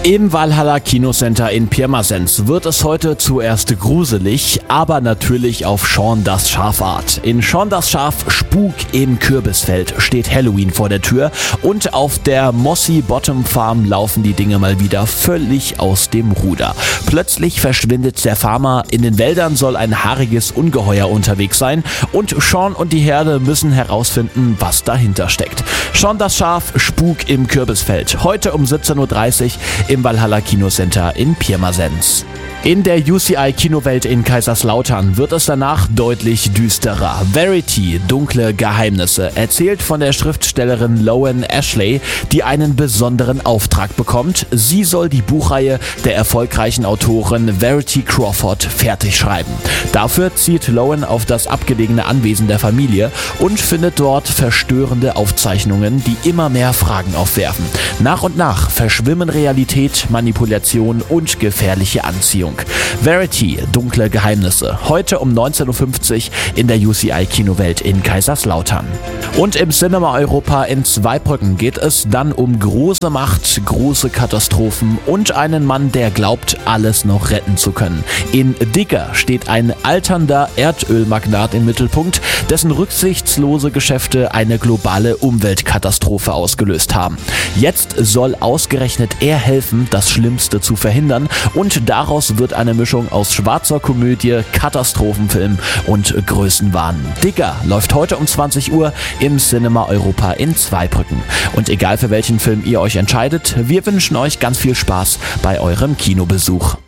Im Valhalla Kinocenter in Pirmasens wird es heute zuerst gruselig, aber natürlich auf Shaun das Schaf Art. In Shaun das Schaf Spuk im Kürbisfeld steht Halloween vor der Tür und auf der Mossy Bottom Farm laufen die Dinge mal wieder völlig aus dem Ruder. Plötzlich verschwindet der Farmer, in den Wäldern soll ein haariges Ungeheuer unterwegs sein und Shaun und die Herde müssen herausfinden, was dahinter steckt. Shaun das Schaf Spuk im Kürbisfeld, heute um 17:30 Uhr im Valhalla Kinocenter in Pirmasens. In der UCI-Kinowelt in Kaiserslautern wird es danach deutlich düsterer. Verity, dunkle Geheimnisse, erzählt von der Schriftstellerin Loan Ashley, die einen besonderen Auftrag bekommt. Sie soll die Buchreihe der erfolgreichen Autorin Verity Crawford fertig schreiben. Dafür zieht Loan auf das abgelegene Anwesen der Familie und findet dort verstörende Aufzeichnungen, die immer mehr Fragen aufwerfen. Nach und nach verschwimmen Realität, Manipulation und gefährliche Anziehung. Verity, dunkle Geheimnisse, heute um 19:50 Uhr in der UCI-Kinowelt in Kaiserslautern. Und im Cinema Europa in Zweibrücken geht es dann um große Macht, große Katastrophen und einen Mann, der glaubt, alles noch retten zu können. In Digger steht ein alternder Erdölmagnat im Mittelpunkt, dessen rücksichtslose Geschäfte eine globale Umweltkatastrophe ausgelöst haben. Jetzt soll ausgerechnet er helfen, das Schlimmste zu verhindern, und daraus wird eine Mischung aus schwarzer Komödie, Katastrophenfilm und Größenwahn. Digger läuft heute um 20 Uhr im Cinema Europa in Zweibrücken. Und egal für welchen Film ihr euch entscheidet, wir wünschen euch ganz viel Spaß bei eurem Kinobesuch.